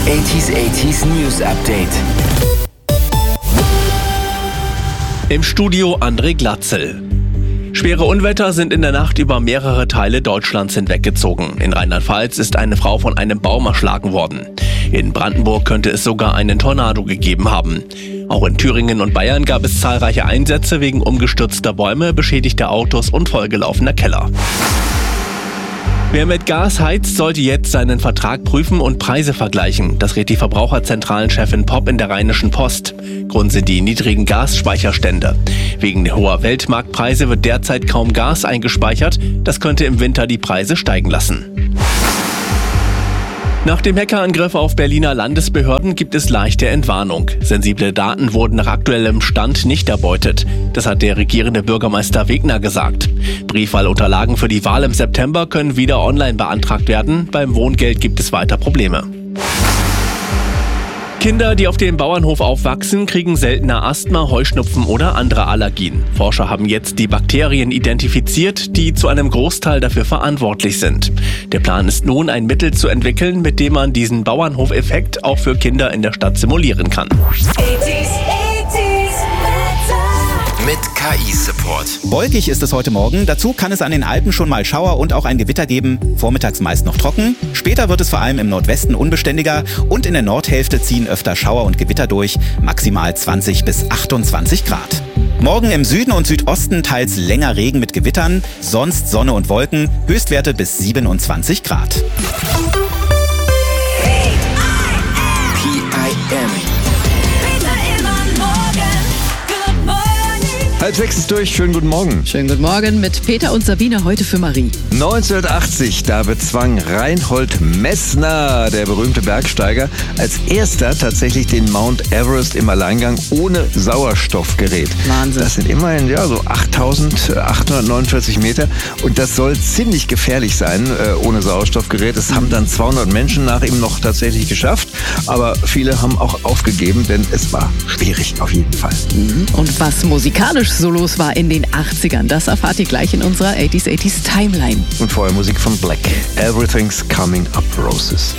80s News Update. Im Studio André Glatzel. Schwere Unwetter sind in der Nacht über mehrere Teile Deutschlands hinweggezogen. In Rheinland-Pfalz ist eine Frau von einem Baum erschlagen worden. In Brandenburg könnte es sogar einen Tornado gegeben haben. Auch in Thüringen und Bayern gab es zahlreiche Einsätze wegen umgestürzter Bäume, beschädigter Autos und vollgelaufener Keller. Wer mit Gas heizt, sollte jetzt seinen Vertrag prüfen und Preise vergleichen. Das rät die Verbraucherzentralenchefin Popp in der Rheinischen Post. Grund sind die niedrigen Gasspeicherstände. Wegen hoher Weltmarktpreise wird derzeit kaum Gas eingespeichert. Das könnte im Winter die Preise steigen lassen. Nach dem Hackerangriff auf Berliner Landesbehörden gibt es leichte Entwarnung. Sensible Daten wurden nach aktuellem Stand nicht erbeutet. Das hat der regierende Bürgermeister Wegner gesagt. Briefwahlunterlagen für die Wahl im September können wieder online beantragt werden. Beim Wohngeld gibt es weiter Probleme. Kinder, die auf dem Bauernhof aufwachsen, kriegen seltener Asthma, Heuschnupfen oder andere Allergien. Forscher haben jetzt die Bakterien identifiziert, die zu einem Großteil dafür verantwortlich sind. Der Plan ist nun, ein Mittel zu entwickeln, mit dem man diesen Bauernhofeffekt auch für Kinder in der Stadt simulieren kann. Mit KI-Support. Wolkig ist es heute Morgen. Dazu kann es an den Alpen schon mal Schauer und auch ein Gewitter geben. Vormittags meist noch trocken. Später wird es vor allem im Nordwesten unbeständiger. Und in der Nordhälfte ziehen öfter Schauer und Gewitter durch. Maximal 20 bis 28 Grad. Morgen im Süden und Südosten teils länger Regen mit Gewittern. Sonst Sonne und Wolken. Höchstwerte bis 27 Grad. Halb sechs ist durch, schönen guten Morgen. Schönen guten Morgen mit Peter und Sabine, heute für Marie. 1980, da bezwang Reinhold Messner, der berühmte Bergsteiger, als erster tatsächlich den Mount Everest im Alleingang ohne Sauerstoffgerät. Wahnsinn. Das sind immerhin so 8.849 Meter und das soll ziemlich gefährlich sein ohne Sauerstoffgerät. Es haben dann 200 Menschen nach ihm noch tatsächlich geschafft, aber viele haben auch aufgegeben, denn es war schwierig auf jeden Fall. Und was musikalisch so los war in den 80ern, das erfahrt ihr gleich in unserer 80s Timeline. Und vorher Musik von Black. Everything's Coming Up Roses.